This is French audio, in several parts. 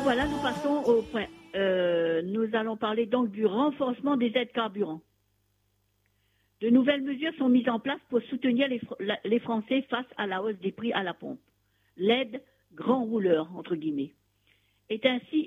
voilà, nous passons au point. Nous allons parler donc du renforcement des aides carburant. De nouvelles mesures sont mises en place pour soutenir les Français face à la hausse des prix à la pompe. L'aide grand rouleur, entre guillemets, est ainsi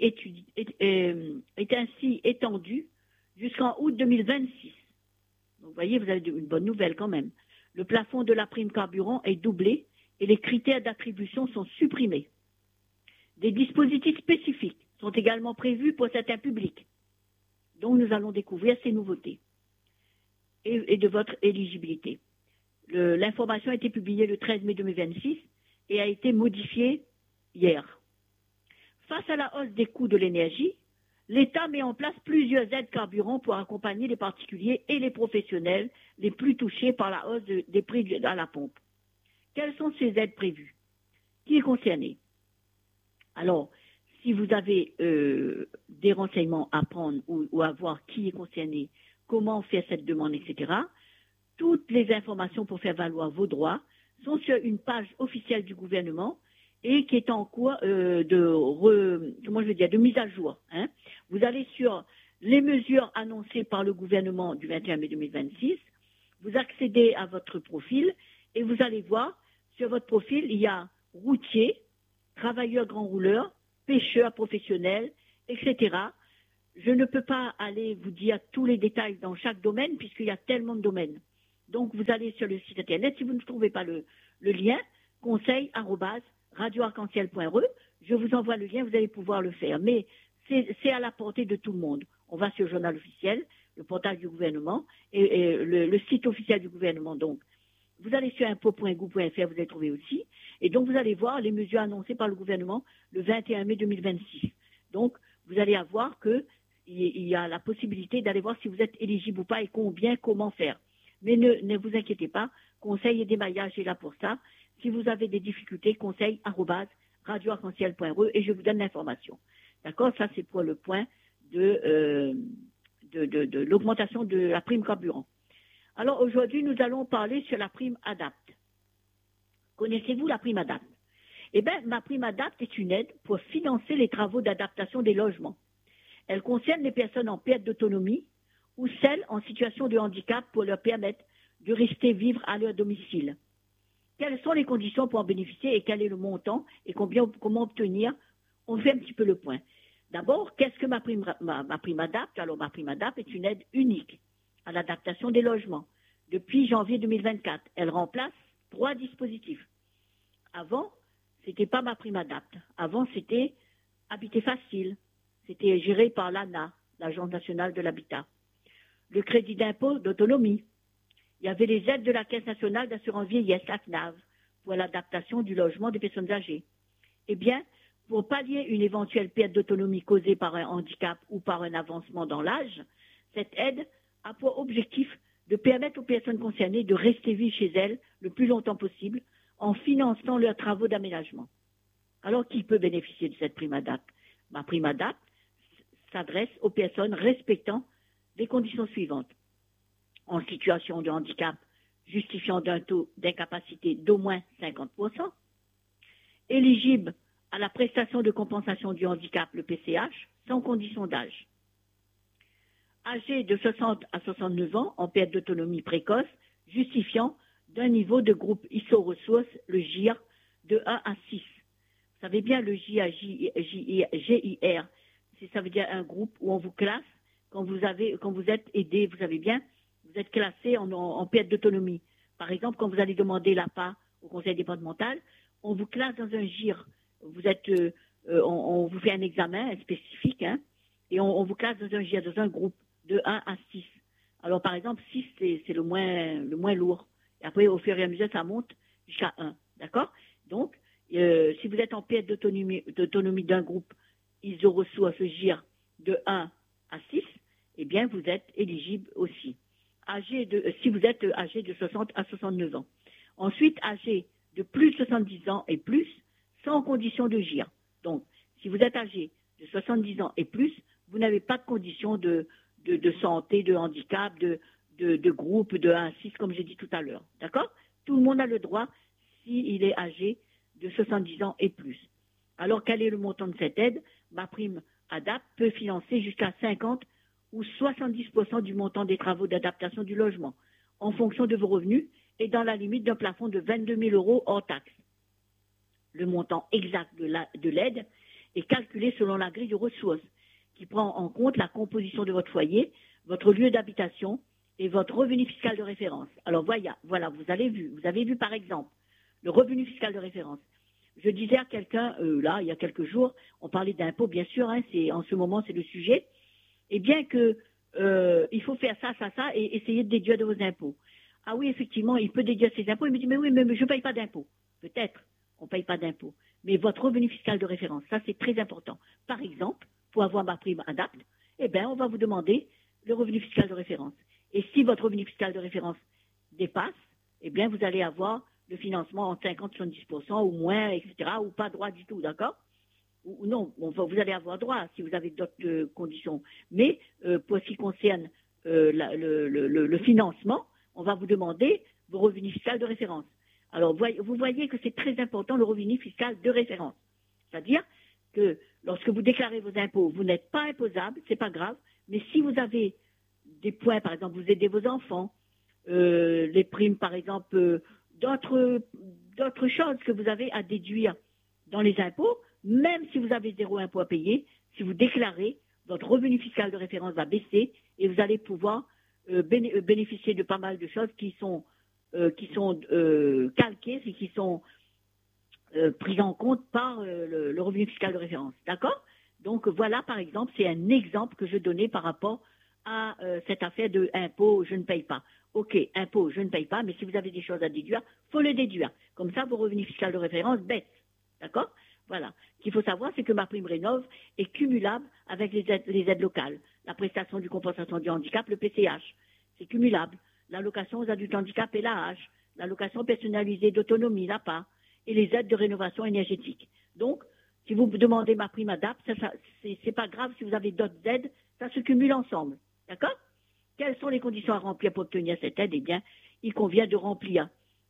étendue jusqu'en août 2026. Donc, vous voyez, vous avez une bonne nouvelle quand même. Le plafond de la prime carburant est doublé et les critères d'attribution sont supprimés. Des dispositifs spécifiques sont également prévus pour certains publics. Donc, nous allons découvrir ces nouveautés et de votre éligibilité. L'information a été publiée le 13 mai 2026 et a été modifiée hier. Face à la hausse des coûts de l'énergie, l'État met en place plusieurs aides carburant pour accompagner les particuliers et les professionnels les plus touchés par la hausse des prix à la pompe. Quelles sont ces aides prévues? Qui est concerné? Alors, si vous avez des renseignements à prendre ou à voir qui est concerné, comment faire cette demande, etc., toutes les informations pour faire valoir vos droits sont sur une page officielle du gouvernement et qui est en cours de mise à jour. Hein. Vous allez sur les mesures annoncées par le gouvernement du 21 mai 2026, vous accédez à votre profil et vous allez voir, sur votre profil, il y a routier, travailleurs grand rouleurs, pêcheurs professionnels, etc. Je ne peux pas aller vous dire tous les détails dans chaque domaine puisqu'il y a tellement de domaines. Donc, vous allez sur le site internet. Si vous ne trouvez pas le lien, conseil@radioarc-en-ciel.re, je vous envoie le lien, vous allez pouvoir le faire. Mais c'est à la portée de tout le monde. On va sur le journal officiel, le portail du gouvernement et le site officiel du gouvernement. Donc, vous allez sur impôt.gouv.fr, vous allez trouver aussi. Et donc, vous allez voir les mesures annoncées par le gouvernement le 21 mai 2026. Donc, vous allez avoir qu'il y a la possibilité d'aller voir si vous êtes éligible ou pas et combien, comment faire. Mais ne vous inquiétez pas, Conseil et démaillage est là pour ça. Si vous avez des difficultés, conseil@radioarc-en-ciel.re et je vous donne l'information. D'accord? Ça, c'est pour le point de l'augmentation de la prime carburant. Alors, aujourd'hui, nous allons parler sur la prime ADAPT. Connaissez-vous la prime ADAPT? Eh bien, ma prime ADAPT est une aide pour financer les travaux d'adaptation des logements. Elle concerne les personnes en perte d'autonomie ou celles en situation de handicap pour leur permettre de rester vivre à leur domicile. Quelles sont les conditions pour en bénéficier et quel est le montant et comment obtenir? On fait un petit peu le point. D'abord, qu'est-ce que ma prime ADAPT? Alors, ma prime ADAPT est une aide unique à l'adaptation des logements. Depuis janvier 2024, elle remplace 3 dispositifs. Avant, c'était pas ma prime ADAPT. Avant, c'était Habiter Facile. C'était géré par l'ANA, l'Agence nationale de l'habitat. Le crédit d'impôt d'autonomie. Il y avait les aides de la Caisse nationale d'assurance vieillesse, la CNAV, pour l'adaptation du logement des personnes âgées. Eh bien, pour pallier une éventuelle perte d'autonomie causée par un handicap ou par un avancement dans l'âge, cette aide a pour objectif de permettre aux personnes concernées de rester vivre chez elles le plus longtemps possible en finançant leurs travaux d'aménagement. Alors, qui peut bénéficier de cette prime ADAPT? Ma prime ADAPT s'adresse aux personnes respectant les conditions suivantes. En situation de handicap justifiant d'un taux d'incapacité d'au moins 50%, éligible à la prestation de compensation du handicap, le PCH, sans condition d'âge. Âgé de 60 à 69 ans en perte d'autonomie précoce, justifiant d'un niveau de groupe ISO-ressources, le GIR, de 1 à 6. Vous savez bien, le GIR, ça veut dire un groupe où on vous classe quand vous êtes aidé, vous savez bien, vous êtes classé en perte d'autonomie. Par exemple, quand vous allez demander l'APA au conseil départemental, on vous classe dans un GIR. Vous êtes, on vous fait un examen spécifique, hein, et on vous classe dans un GIR, dans un groupe de 1 à 6. Alors, par exemple, 6, c'est le moins lourd. Et après, au fur et à mesure, ça monte jusqu'à 1. D'accord? Donc, si vous êtes en perte d'autonomie d'un groupe ISO-ressources GIR de 1 à 6, eh bien, vous êtes éligible aussi. Si vous êtes âgé de 60 à 69 ans. Ensuite, âgé de plus de 70 ans et plus, sans condition de GIR. Donc, si vous êtes âgé de 70 ans et plus, vous n'avez pas de condition de santé, de handicap, de groupe, de 1 à 6, comme j'ai dit tout à l'heure. D'accord? Tout le monde a le droit s'il est âgé de 70 ans et plus. Alors, quel est le montant de cette aide? ma prime ADAPT peut financer jusqu'à 50 ou 70% du montant des travaux d'adaptation du logement, en fonction de vos revenus et dans la limite d'un plafond de 22 000 € hors taxe. Le montant exact de l'aide est calculé selon la grille de ressources, qui prend en compte la composition de votre foyer, votre lieu d'habitation et votre revenu fiscal de référence. Alors voilà, vous avez vu par exemple le revenu fiscal de référence. Je disais à quelqu'un, là, il y a quelques jours, on parlait d'impôts, bien sûr, hein, en ce moment, c'est le sujet, et bien que il faut faire ça, et essayer de déduire de vos impôts. Ah oui, effectivement, il peut déduire ses impôts. Il me dit, mais oui, mais je ne paye pas d'impôts. Peut-être, on ne paye pas d'impôts. Mais votre revenu fiscal de référence, ça, c'est très important. Par exemple, pour avoir ma prime ADAPT, eh bien, on va vous demander le revenu fiscal de référence. Et si votre revenu fiscal de référence dépasse, eh bien, vous allez avoir le financement en 50-70% ou moins, etc., ou pas droit du tout, d'accord? Ou non, vous allez avoir droit si vous avez d'autres conditions. Mais pour ce qui concerne le financement, on va vous demander vos revenus fiscaux de référence. Alors, vous voyez que c'est très important le revenu fiscal de référence. C'est-à-dire que lorsque vous déclarez vos impôts, vous n'êtes pas imposable, c'est pas grave, mais si vous avez des points, par exemple, vous aidez vos enfants, les primes, par exemple, d'autres choses que vous avez à déduire dans les impôts, même si vous avez 0 impôt à payer, si vous déclarez, votre revenu fiscal de référence va baisser et vous allez pouvoir bénéficier de pas mal de choses qui sont calquées et qui sont prises en compte par le revenu fiscal de référence. D'accord? Donc voilà, par exemple, c'est un exemple que je donnais par rapport à cette affaire de impôt, je ne paye pas. Ok, impôt, je ne paye pas, mais si vous avez des choses à déduire, il faut le déduire. Comme ça, vos revenus fiscaux de référence baissent. D'accord? Voilà. Ce qu'il faut savoir, c'est que ma prime rénov est cumulable avec les aides locales. La prestation de compensation du handicap, le PCH, c'est cumulable. L'allocation aux adultes handicapés et l'AH, l'allocation personnalisée d'autonomie, l'APA, et les aides de rénovation énergétique. Donc, si vous demandez ma prime ADAPT, c'est pas grave si vous avez d'autres aides, ça se cumule ensemble. D'accord? Quelles sont les conditions à remplir pour obtenir cette aide? Eh bien, il convient de remplir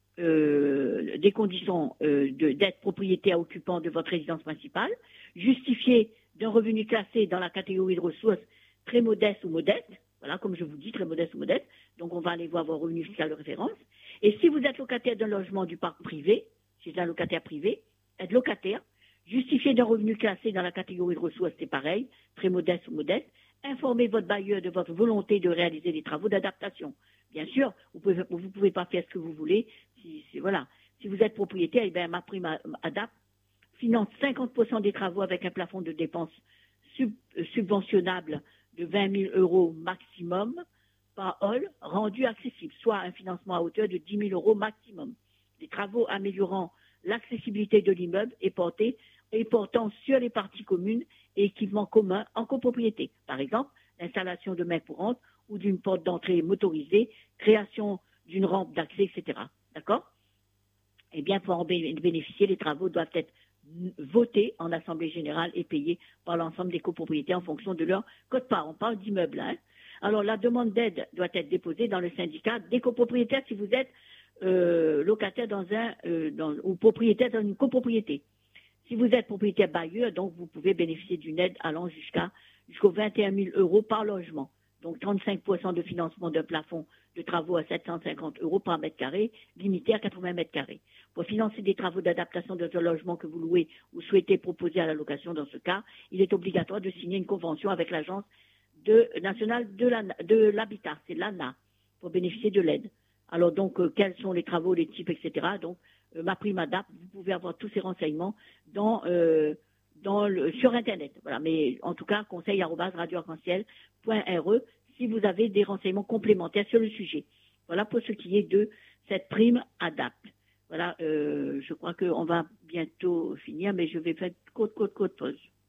des conditions d'être propriétaire occupant de votre résidence principale, justifier d'un revenu classé dans la catégorie de ressources très modeste ou modeste, voilà, comme je vous dis, très modeste ou modeste, donc on va aller voir vos revenus fiscaux de référence. Et si vous êtes locataire d'un logement du parc privé, chez un locataire privé, être locataire, justifier d'un revenu classé dans la catégorie de ressources, c'est pareil, très modeste ou modeste, informer votre bailleur de votre volonté de réaliser des travaux d'adaptation. Bien sûr, vous pouvez pas faire ce que vous voulez. Voilà. Si vous êtes propriétaire, eh bien, ma prime ADAPT finance 50% des travaux avec un plafond de dépenses subventionnable de 20 000 € maximum par hall rendu accessible, soit un financement à hauteur de 10 000 € maximum. Les travaux améliorant l'accessibilité de l'immeuble et portant sur les parties communes et équipements communs en copropriété. Par exemple, l'installation de mains courantes ou d'une porte d'entrée motorisée, création d'une rampe d'accès, etc. D'accord? Eh bien, pour en bénéficier, les travaux doivent être votés en assemblée générale et payés par l'ensemble des copropriétaires en fonction de leur quote-part. On parle d'immeubles. Hein? Alors, la demande d'aide doit être déposée dans le syndicat des copropriétaires si vous êtes locataire ou propriétaire dans une copropriété. Si vous êtes propriétaire bailleur, donc vous pouvez bénéficier d'une aide allant jusqu'aux 21 000 € par logement. Donc 35% de financement d'un plafond de travaux à 750 € par mètre carré, limité à 80 mètres carrés. Pour financer des travaux d'adaptation de un logement que vous louez ou souhaitez proposer à la location dans ce cas, il est obligatoire de signer une convention avec l'Agence nationale de l'habitat, c'est l'ANA, pour bénéficier de l'aide. Alors donc, quels sont les travaux, les types, etc. Donc, ma prime ADAPT, vous pouvez avoir tous ces renseignements sur Internet. Voilà, mais en tout cas, conseil@radioarc-en-ciel.re si vous avez des renseignements complémentaires sur le sujet. Voilà pour ce qui est de cette prime ADAPT. Voilà, je crois qu'on va bientôt finir, mais je vais faire courte pause.